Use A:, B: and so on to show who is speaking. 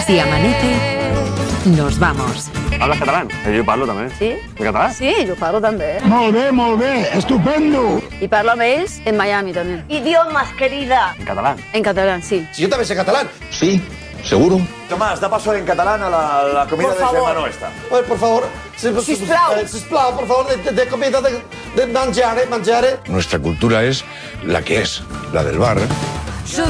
A: Si amanece, nos vamos.
B: ¿Hablas catalán? Jo parlo també.
C: Sí?
B: En català?
C: Sí, jo parlo també.
D: Molt bé, estupendo.
C: I parlo amb ells en Miami també.
E: Idiomas, querida.
B: En català.
C: En català, sí.
F: Si yo también sé catalán.
D: Sí, seguro.
G: Tomás, da paso en catalán a la comida
E: Por
G: de
E: favor.
G: germano esta.
F: Por favor.
E: Sisplau.
F: Por favor, de comida, de mangiare.
D: Nuestra cultura es la que es, la del bar.